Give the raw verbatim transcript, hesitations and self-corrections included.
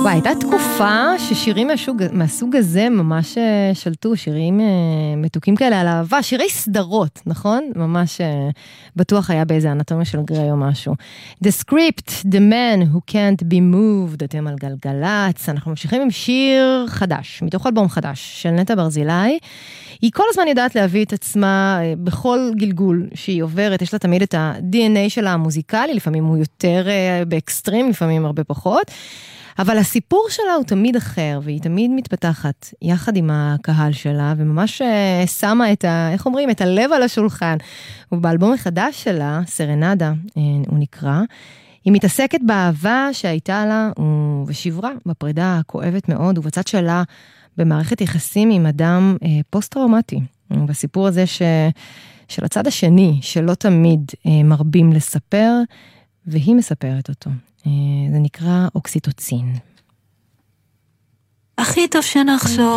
וואי, הייתה תקופה ששירים מהסוג, מהסוג הזה ממש שלטו, שירים מתוקים כאלה על אהבה, שירי סדרות, נכון? ממש בטוח היה באיזה אנטומיה של גריי או משהו. The script, The man who can't be moved, אתם על גלגלץ, אנחנו ממשיכים עם שיר חדש, מתוך אלבום חדש של נטע ברזילי. היא כל הזמן יודעת להביא את עצמה בכל גלגול שהיא עוברת, יש לה תמיד את ה-די אן איי שלה המוזיקלי, לפעמים הוא יותר באקסטרים, לפעמים הרבה פחות, אבל הסיפור שלה הוא תמיד אחר, והיא תמיד מתפתחת יחד עם הקהל שלה, וממש שמה את ה... איך אומרים? את הלב על השולחן. ובאלבום החדש שלה, סרנדה, הוא נקרא, היא מתעסקת באהבה שהייתה לה, ושברה בפרידה הכואבת מאוד, ובצד שלה במערכת יחסים עם אדם פוסט-טראומטי. בסיפור הזה ש... של הצד השני, שלא תמיד מרבים לספר, והיא מספרת אותו. זה נקרא אוקסיטוצין. הכי טוב שנחשוב